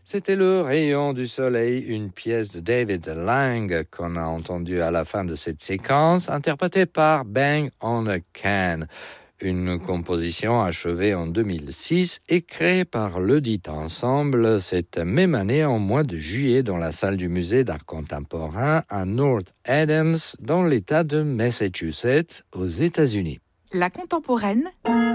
C'était Le Rayon du Soleil, une pièce de David Lang qu'on a entendue à la fin de cette séquence, interprétée par Bang on a Can. Une composition achevée en 2006 et créée par le dit ensemble cette même année en mois de juillet dans la salle du musée d'art contemporain à North Adams dans l'État de Massachusetts aux États-Unis. La contemporaine,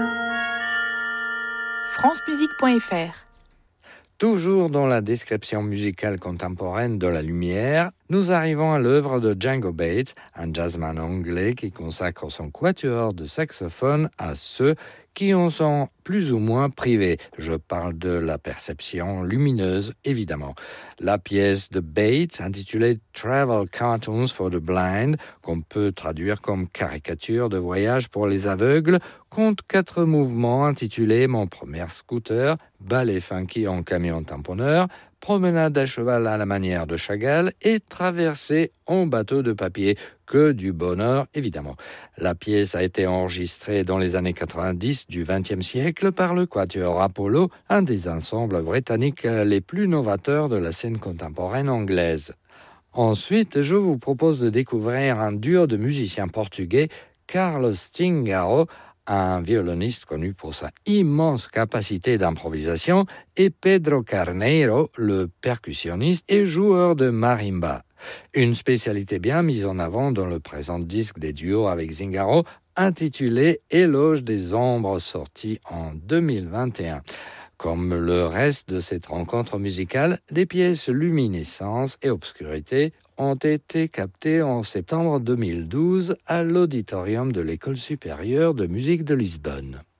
francemusique.fr. Toujours dans la description musicale contemporaine de la lumière, nous arrivons à l'œuvre de Django Bates, un jazzman anglais qui consacre son quatuor de saxophone à ceux qui en sont plus ou moins privés. Je parle de la perception lumineuse, évidemment. La pièce de Bates, intitulée Travel Cartoons for the Blind, qu'on peut traduire comme caricature de voyage pour les aveugles, compte 4 mouvements intitulés Mon premier scooter, ballet funky en camion tamponneur, promenade à cheval à la manière de Chagall et traversée en bateau de papier. Que du bonheur, évidemment. La pièce a été enregistrée dans les années 90 du XXe siècle par le Quatuor Apollo, un des ensembles britanniques les plus novateurs de la scène contemporaine anglaise. Ensuite, je vous propose de découvrir un duo de musiciens portugais, Carlos Zingaro, un violoniste connu pour sa immense capacité d'improvisation, et Pedro Carneiro, le percussionniste et joueur de marimba. Une spécialité bien mise en avant dans le présent disque des duos avec Zingaro, intitulé Éloge des ombres, sorti en 2021. Comme le reste de cette rencontre musicale, des pièces luminescence et obscurité ont été captées en septembre 2012 à l'auditorium de l'École supérieure de musique de Lisbonne.